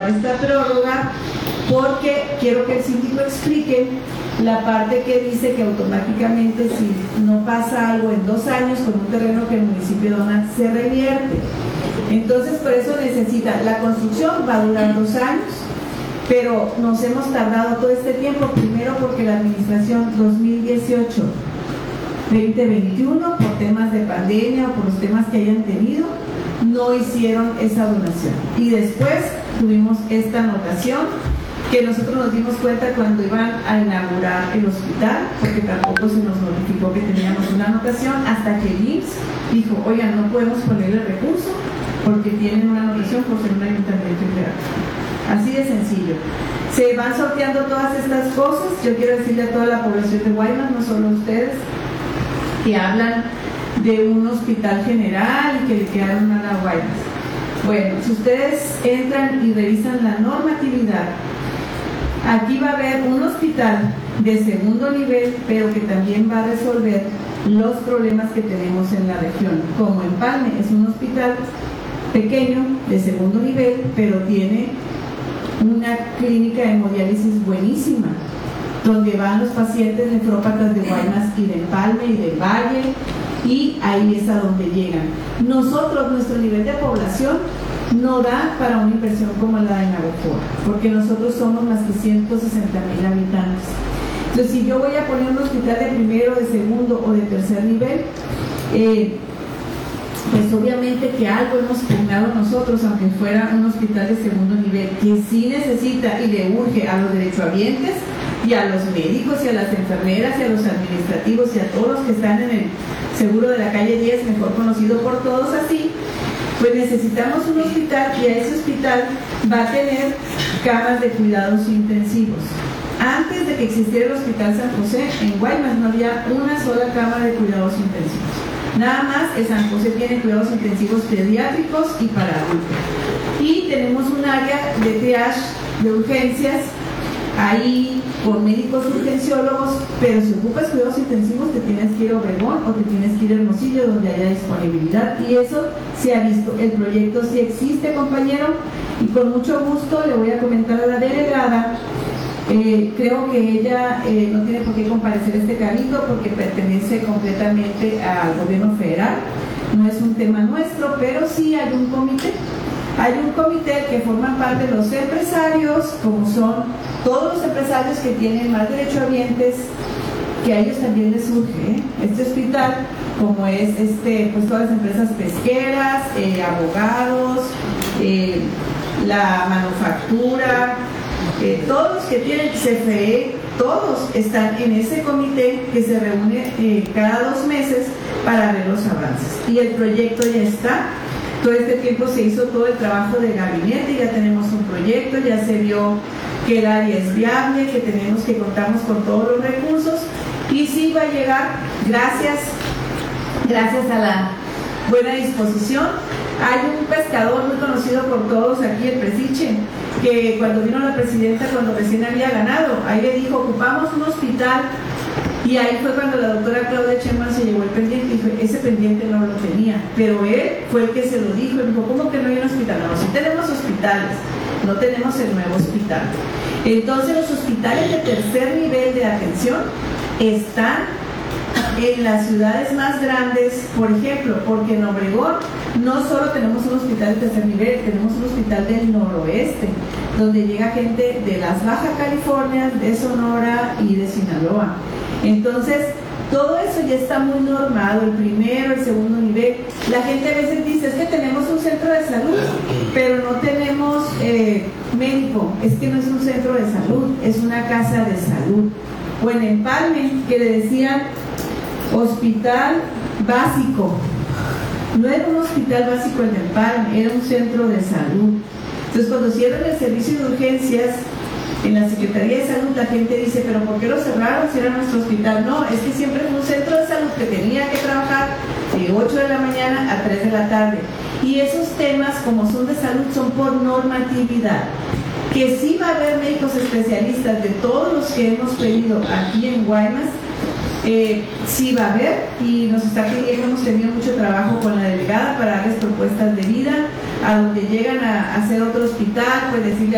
esta prórroga porque quiero que el síndico explique la parte que dice que automáticamente si no pasa algo en 2 años con un terreno que el municipio dona, se revierte. Entonces, por eso necesita, la construcción va a durar 2 años, pero nos hemos tardado todo este tiempo, primero porque la administración 2018-2021, por temas de pandemia o por los temas que hayan tenido, no hicieron esa donación. Y después tuvimos esta anotación que nosotros nos dimos cuenta cuando iban a inaugurar el hospital, porque tampoco se nos notificó que teníamos una anotación, hasta que el IMSS dijo, oigan, no podemos ponerle recurso porque tienen una anotación por ser un ayuntamiento integral. Así de sencillo. Se van sorteando todas estas cosas. Yo quiero decirle a toda la población de Guaymas, no solo a ustedes, que hablan de un hospital general y que le quedaron mal a Guaymas. Bueno, si ustedes entran y revisan la normatividad, aquí va a haber un hospital de segundo nivel, pero que también va a resolver los problemas que tenemos en la región. Como Empalme es un hospital pequeño, de segundo nivel, pero tiene una clínica de hemodiálisis buenísima, donde van los pacientes nefrópatas de Guaymas y de Empalme y de Valle, y ahí es a donde llegan. Nosotros, nuestro nivel de población no da para una inversión como la de Navojoa, porque nosotros somos más que 160,000 habitantes. Entonces, si yo voy a poner un hospital de primero, de segundo o de tercer nivel, pues obviamente que algo hemos pugnado nosotros, aunque fuera un hospital de segundo nivel, que sí necesita y le urge a los derechohabientes y a los médicos y a las enfermeras y a los administrativos y a todos los que están en el seguro de la calle 10, mejor conocido por todos así, pues necesitamos un hospital, y a ese hospital va a tener camas de cuidados intensivos. Antes de que existiera el Hospital San José, en Guaymas no había una sola cama de cuidados intensivos. Nada más que San José tiene cuidados intensivos pediátricos y para adultos. Y tenemos un área de triage de urgencias, ahí con médicos urgenciólogos, pero si ocupas cuidados intensivos te tienes que ir a Obregón o te tienes que ir a Hermosillo, donde haya disponibilidad, y eso se ha visto. El proyecto sí existe, compañero, y con mucho gusto le voy a comentar a la delegada. Creo que ella no tiene por qué comparecer a este cabildo porque pertenece completamente al gobierno federal, no es un tema nuestro, pero sí hay un comité. Hay un comité que forman parte de los empresarios, como son todos los empresarios que tienen más derechohabientes, que a ellos también les surge este hospital, como es pues todas las empresas pesqueras, abogados, la manufactura, todos los que tienen CFE, todos están en ese comité que se reúne cada 2 meses para ver los avances. Y el proyecto ya está. Todo este tiempo se hizo todo el trabajo de gabinete, ya tenemos un proyecto, ya se vio que el área es viable, que contamos con todos los recursos, y sí va a llegar gracias a la buena disposición. Hay un pescador muy conocido por todos aquí, el Presiche, que cuando vino la presidenta, cuando recién había ganado, ahí le dijo, ocupamos un hospital, y ahí fue cuando la doctora Claudia Sheinbaum se llevó el pendiente y dijo, ese pendiente no lo tenía, pero él fue el que se lo dijo, y dijo, ¿cómo que no hay un hospital? No, sí tenemos hospitales, no tenemos el nuevo hospital. Entonces los hospitales de tercer nivel de atención están en las ciudades más grandes, por ejemplo, porque en Obregón no solo tenemos un hospital de tercer nivel, tenemos un hospital del noroeste, donde llega gente de las Baja California, de Sonora y de Sinaloa. Entonces, todo eso ya está muy normado, el primero, el segundo nivel. La gente a veces dice, es que tenemos un centro de salud, pero no tenemos médico. Es que no es un centro de salud, es una casa de salud. O en Empalme, que le decían hospital básico. No era un hospital básico en Empalme, era un centro de salud. Entonces, cuando cierran el servicio de urgencias en la Secretaría de Salud, la gente dice, pero ¿por qué lo cerraron si era nuestro hospital? No, es que siempre fue un centro de salud que tenía que trabajar de 8 de la mañana a 3 de la tarde. Y esos temas, como son de salud, son por normatividad. Que sí va a haber médicos especialistas de todos los que hemos pedido aquí en Guaymas, sí va a haber, y nos está pidiendo, hemos tenido mucho trabajo con la delegada para darles propuestas de vida, a donde llegan a hacer otro hospital, pues decirle